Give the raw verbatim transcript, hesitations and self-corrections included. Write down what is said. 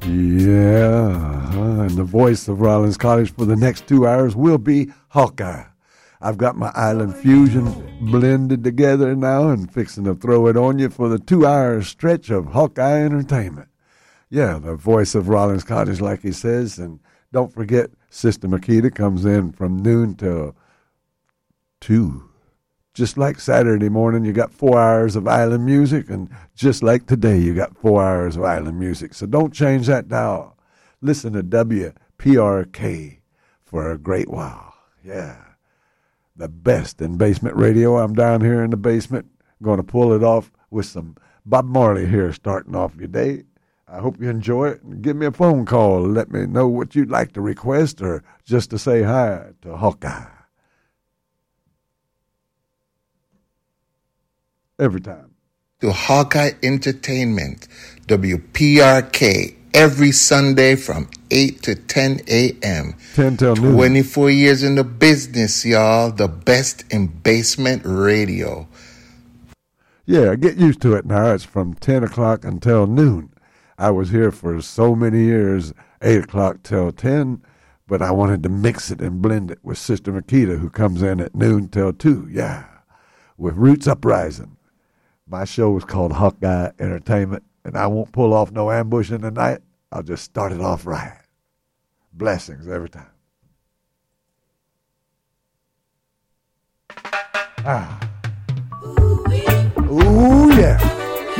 Yeah, uh-huh. And the voice of Rollins College for the next two hours will be Hawkeye. I've got my Island Fusion blended together now and fixing to throw it on you for the two-hour stretch of Hawkeye Entertainment. Yeah, the voice of Rollins College, like he says. And don't forget, Sister Makita comes in from noon till two. Just like Saturday morning, you got four hours of island music, and just like today, you got four hours of island music. So don't change that dial. Listen to W P R K for a great while. Yeah. The best in basement radio. I'm down here in the basement. Going to pull it off with some Bob Marley here starting off your day. I hope you enjoy it. Give me a phone call. Let me know what you'd like to request or just to say hi to Hawkeye. Every time. To Hawkeye Entertainment, W P R K, every Sunday from eight to ten a.m. ten till noon. twenty-four years in the business, y'all. The best in basement radio. Yeah, get used to it now. It's from ten o'clock until noon. I was here for so many years, eight o'clock till ten, but I wanted to mix it and blend it with Sister Makita, who comes in at noon till two. Yeah, with Roots Uprising. My show is called Hawkeye Entertainment, and I won't pull off no ambush in the night. I'll just start it off right. Blessings every time. Ah. Ooh, yeah.